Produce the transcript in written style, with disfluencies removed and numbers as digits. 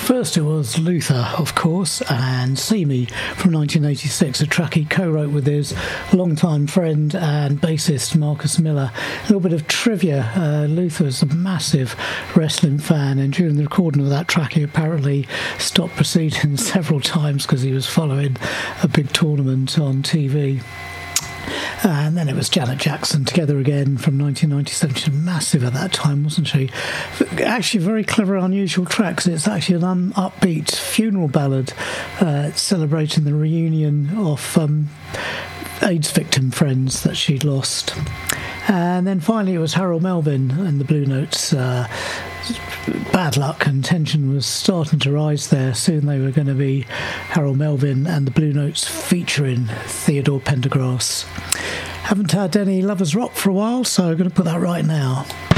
First it was Luther, of course, and See Me from 1986, a track he co-wrote with his longtime friend and bassist Marcus Miller. A little bit of trivia, Luther was a massive wrestling fan, and during the recording of that track he apparently stopped proceedings several times because he was following a big tournament on TV. And then it was Janet Jackson, Together Again from 1997. She was massive at that time, wasn't she? Actually, a very clever, unusual track, 'cause it's actually an upbeat funeral ballad celebrating the reunion of AIDS victim friends that she'd lost. And then finally it was Harold Melvin and the Blue Notes. Bad luck and tension was starting to rise there. Soon they were going to be Harold Melvin and the Blue Notes featuring Theodore Pendergrass. Haven't had any Lovers Rock for a while, so I'm going to put that right now.